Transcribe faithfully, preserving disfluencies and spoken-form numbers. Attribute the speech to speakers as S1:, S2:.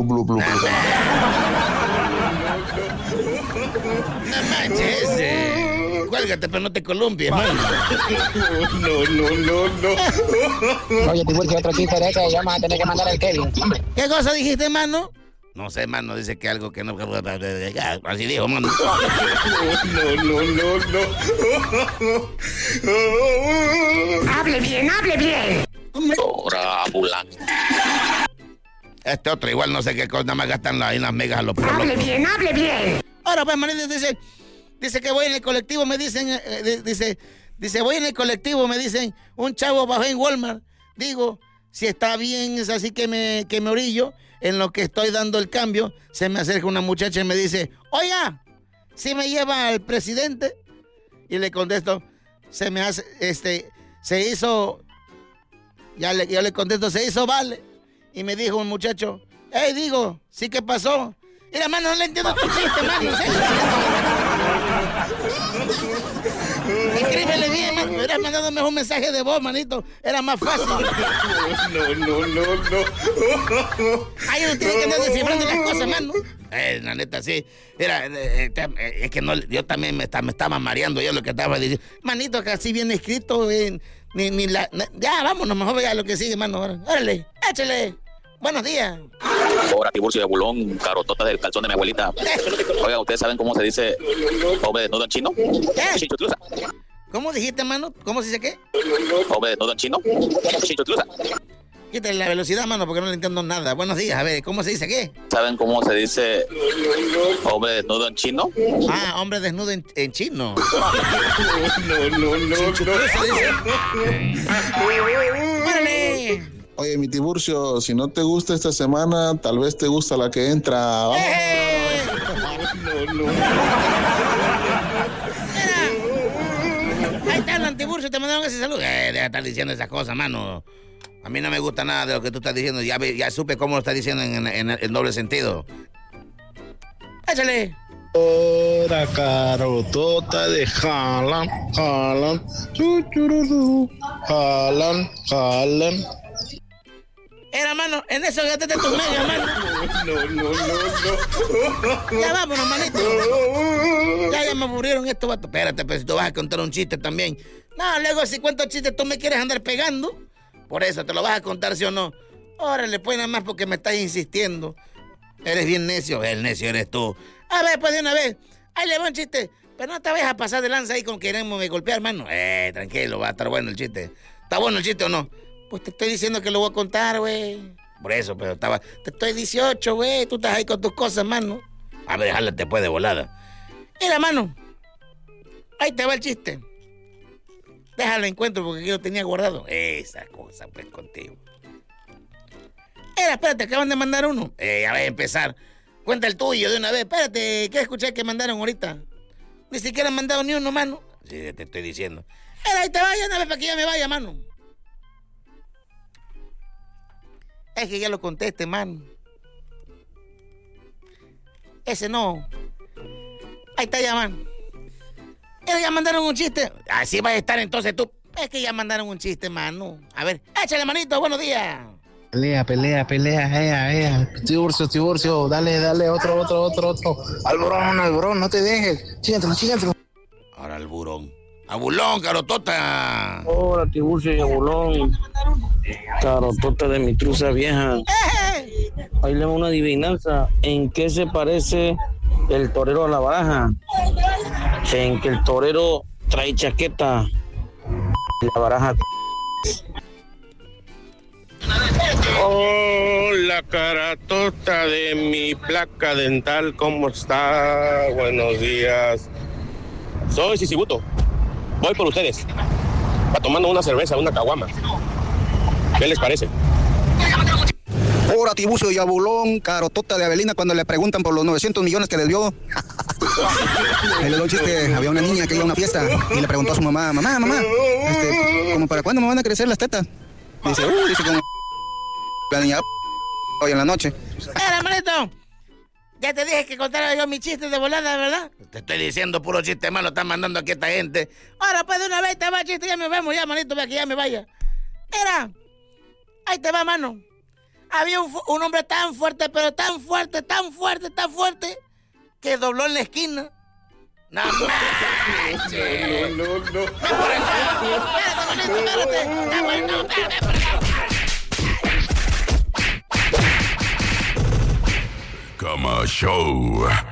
S1: blu, blu, blu, blu.
S2: No manches, eh. Cuélgate, pero no te columpies, mano.
S3: No, no, no, no.
S4: Oye, Tiburcio, otro chiste de que ya vamos a tener que mandar al Kevin.
S2: ¿Qué cosa dijiste, mano? No sé, mano, dice que algo que no... Así dijo, mano.
S3: No, no, no, no.
S4: ¡Hable bien, hable bien!
S5: Ahora, Bulán.
S2: Este otro igual no sé qué cosa, nada más gastan ahí las megas a los pueblos.
S4: ¡Hable bien, hable bien!
S2: Ahora, pues, manito, dice... Dice que voy en el colectivo, me dicen... Eh, dice... Dice, voy en el colectivo, me dicen... Un chavo bajó en Walmart. Digo, si está bien, es así que me, que me orillo... En lo que estoy dando el cambio, se me acerca una muchacha y me dice, oiga, ¿sí me lleva al presidente? Y le contesto, se me hace, este, se hizo, ya le, yo le contesto, se hizo vale. Y me dijo un muchacho, hey, digo, ¿sí qué pasó? Mira, mano, no le entiendo tu chiste, mano. ¿Sí? Escríbele bien, man. Me hubieras mandado mejor un mensaje de voz, manito. Era más fácil.
S3: No, no, no, no.
S2: Ay, uno tiene que andar descifrando las cosas, mano. Eh, la neta, sí. Mira, eh, eh, es que no, yo también me, está, me estaba mareando yo lo que estaba diciendo. Manito, que así bien escrito, eh, ni, ni la... Ya, vámonos, mejor vea lo que sigue, mano. Órale, échale. Buenos días.
S5: Ahora, Tiburcio de Bulón, carotota del calzón de mi abuelita. Oiga, ¿ustedes saben cómo se dice hombre desnudo en chino?
S2: ¿Qué?
S5: Chinchotlusa.
S2: ¿Cómo dijiste, mano? ¿Cómo se dice qué?
S5: Hombre desnudo en chino. Chinchotlusa.
S2: Quítale la velocidad, mano, porque no le entiendo nada. Buenos días, a ver, ¿cómo se dice qué?
S5: ¿Saben cómo se dice hombre desnudo en chino?
S2: Ah, hombre desnudo en, en chino.
S3: No, no, no, no.
S2: ¡Órale!
S1: Oye, mi Tiburcio, si no te gusta esta semana, tal vez te gusta la que entra. ¡Vamos!
S2: ¡Eh!
S3: No, no.
S2: Ahí está el Tiburcio, te mandaron ese saludo. Eh, deja de estar diciendo esas cosas, mano. A mí no me gusta nada de lo que tú estás diciendo. Ya, ya supe cómo lo estás diciendo en, en, en el doble sentido. Échale.
S6: Hora carotota de jalan, jalan, chuchururu, jalan, jalan.
S2: Era, mano, en eso gastate tus medias, mano.
S3: No, no, no, no.
S2: Ya vámonos, manito. Ya, ya me aburrieron estos vatos. Espérate, pero si tú vas a contar un chiste también. No, luego si cuento chistes tú me quieres andar pegando. Por eso, ¿te lo vas a contar, sí o no? Órale, pues nada más porque me estás insistiendo. Eres bien necio. El necio eres tú. A ver, pues de una vez. Ahí le va un chiste. Pero no te vayas a pasar de lanza ahí con quererme golpear, mano. Eh, tranquilo, va a estar bueno el chiste. ¿Está bueno el chiste o no? Pues te estoy diciendo que lo voy a contar, güey. Por eso, pero estaba... Te estoy dieciocho, güey. Tú estás ahí con tus cosas, mano. A ver, déjala, te puede volada. Mira, mano. Ahí te va el chiste. Déjalo encuentro porque yo lo tenía guardado. Esa cosa, pues, contigo. Era, espérate, acaban de mandar uno. Eh, ya voy a empezar. Cuenta el tuyo de una vez. Espérate, ¿qué escuché que mandaron ahorita? Ni siquiera han mandado ni uno, mano. Sí, te estoy diciendo. Era, ahí te vaya una vez para que ya me vaya, mano. Es que ya lo conteste, mano. Ese no. Ahí está ya, mano. Era, ya mandaron un chiste. Así vas a estar entonces tú. Es que ya mandaron un chiste, mano. A ver, échale, manito, buenos días.
S6: Pelea, pelea, pelea, ea, ea. Tiburcio, Tiburcio, dale, dale, otro, otro, otro, otro. Alborón, Alborón, no te dejes. Chígatelo, chígatelo.
S2: Ahora al burón. ¡Abulón, carotota!
S7: Hola, Tiburcio y Abulón. Carotota de mi truza vieja.
S2: ¡Eh!
S7: Ahí le va una adivinanza. ¿En qué se parece el torero a la baraja? En que el torero trae chaqueta y la baraja.
S6: Hola, carotota de mi placa dental, ¿cómo está? Buenos días. Soy Sisibuto. Voy por ustedes. Va tomando una cerveza, una caguama. ¿Qué les parece?
S8: Ahora Tiburcio y Abulón, carotota de Avelina, cuando le preguntan por los novecientos millones que les dio. Le dio un chiste, había una niña que iba a una fiesta y le preguntó a su mamá, mamá, mamá, este, ¿como para cuándo me van a crecer las tetas? Dice, uy, dice como la niña hoy en la noche.
S2: ¡Era, manito! Ya te dije que contara yo mis chistes de volada, ¿verdad? Te estoy diciendo puro chiste malo, están mandando aquí esta gente. Ahora, pues de una vez te va chiste, ya me vemos, ya, manito, ve que ya me vaya. Mira, ahí te va, mano. Había un, fu- un hombre tan fuerte, pero tan fuerte, tan fuerte, tan fuerte, que dobló en la esquina. ¡No manches!
S3: No, no, no.
S2: ¡Ven por acá! ¡Espérate, manito, espérate! ¡Ya, bueno, espérate, por acá!
S9: Cama Show.